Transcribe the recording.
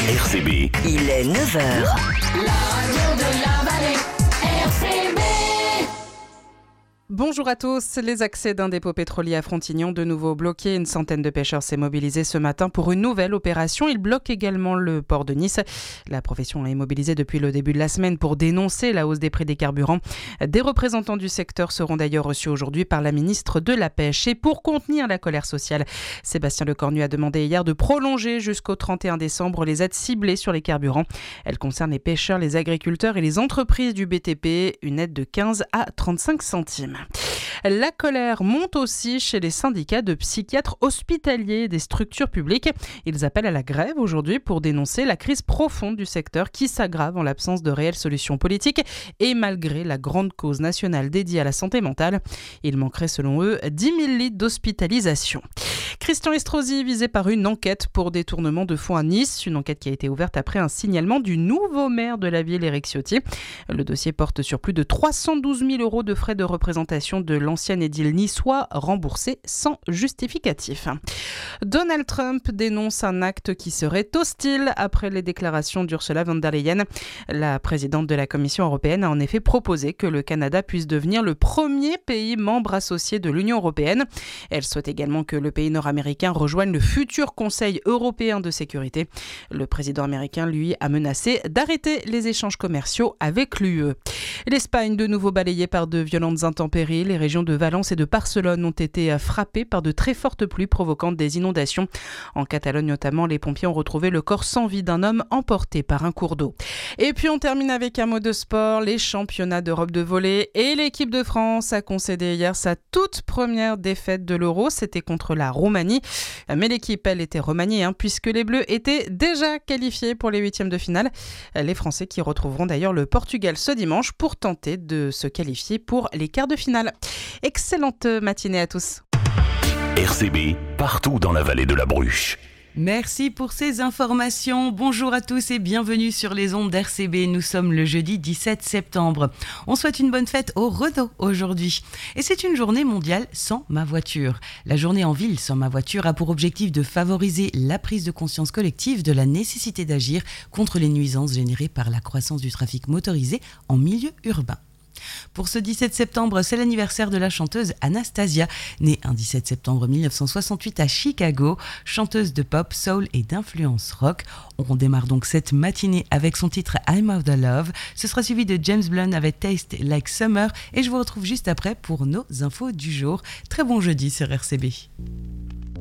RCB, Il est 9h. La radio de la vallée, RCB. Bonjour à tous. Les accès d'un dépôt pétrolier à Frontignan de nouveau bloqués. Une centaine de pêcheurs s'est mobilisée ce matin pour une nouvelle opération. Ils bloquent également le port de Nice. La profession est mobilisée depuis le début de la semaine pour dénoncer la hausse des prix des carburants. Des représentants du secteur seront d'ailleurs reçus aujourd'hui par la ministre de la Pêche. Et pour contenir la colère sociale, Sébastien Lecornu a demandé hier de prolonger jusqu'au 31 décembre les aides ciblées sur les carburants. Elles concernent les pêcheurs, les agriculteurs et les entreprises du BTP. Une aide de 15 à 35 centimes. La colère monte aussi chez les syndicats de psychiatres hospitaliers des structures publiques. Ils appellent à la grève aujourd'hui pour dénoncer la crise profonde du secteur qui s'aggrave en l'absence de réelles solutions politiques et malgré la grande cause nationale dédiée à la santé mentale. Il manquerait selon eux 10 000 lits d'hospitalisation. Christian Estrosi visé par une enquête pour détournement de fonds à Nice. Une enquête qui a été ouverte après un signalement du nouveau maire de la ville, Éric Ciotti. Le dossier porte sur plus de 312 000 € de frais de représentation de l'ancien édile niçois remboursés sans justificatif. Donald Trump dénonce un acte qui serait hostile après les déclarations d'Ursula von der Leyen. La présidente de la Commission européenne a en effet proposé que le Canada puisse devenir le premier pays membre associé de l'Union européenne. Elle souhaite également que le pays nord-américain rejoigne le futur Conseil européen de sécurité. Le président américain, lui, a menacé d'arrêter les échanges commerciaux avec l'UE. L'Espagne, de nouveau balayée par de violentes intempéries. Les régions de Valence et de Barcelone ont été frappées par de très fortes pluies provoquant des inondations. En Catalogne notamment, les pompiers ont retrouvé le corps sans vie d'un homme emporté par un cours d'eau. Et puis on termine avec un mot de sport, les championnats d'Europe de volley. Et l'équipe de France a concédé hier sa toute première défaite de l'Euro. C'était contre la Roumanie. Mais l'équipe, elle, était remaniée puisque les Bleus étaient déjà qualifiés pour les huitièmes de finale. Les Français qui retrouveront d'ailleurs le Portugal ce dimanche pour tenter de se qualifier pour les quarts de finale. Excellente matinée à tous. RCB, partout dans la vallée de la Bruche. Merci pour ces informations. Bonjour à tous et bienvenue sur les ondes d'RCB. Nous sommes le jeudi 17 septembre. On souhaite une bonne fête au Renault aujourd'hui. Et c'est une journée mondiale sans ma voiture. La journée en ville sans ma voiture a pour objectif de favoriser la prise de conscience collective de la nécessité d'agir contre les nuisances générées par la croissance du trafic motorisé en milieu urbain. Pour ce 17 septembre, c'est l'anniversaire de la chanteuse Anastasia, née un 17 septembre 1968 à Chicago, chanteuse de pop, soul et d'influence rock. On démarre donc cette matinée avec son titre I'm of the Love. Ce sera suivi de James Blunt avec Taste Like Summer et je vous retrouve juste après pour nos infos du jour. Très bon jeudi sur RCB.